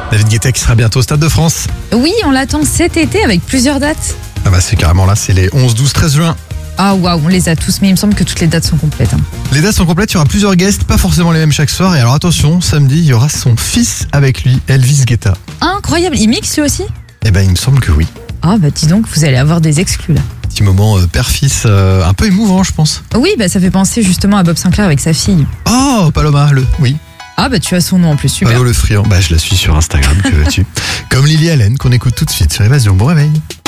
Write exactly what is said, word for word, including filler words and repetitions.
David Guetta qui sera bientôt au Stade de France. Oui, on l'attend cet été avec plusieurs dates. Ah bah c'est carrément là, c'est les onze, douze, treize juin. Ah waouh, on les a tous, mais il me semble que toutes les dates sont complètes. hein. Les dates sont complètes, il y aura plusieurs guests, pas forcément les mêmes chaque soir. Et alors attention, samedi, il y aura son fils avec lui, Elvis Guetta. Incroyable, il mixe lui aussi? Eh ben il me semble que oui. Ah bah dis donc, vous allez avoir des exclus là. Petit moment euh, père-fils euh, un peu émouvant, je pense. Oui, bah ça fait penser justement à Bob Sinclair avec sa fille. Oh, Paloma, le, oui. Ah bah tu as son nom en plus, super. Palo le friand, bah je la suis sur Instagram, que veux-tu. Comme Lily Allen, qu'on écoute tout de suite sur Évasion. Bon réveil.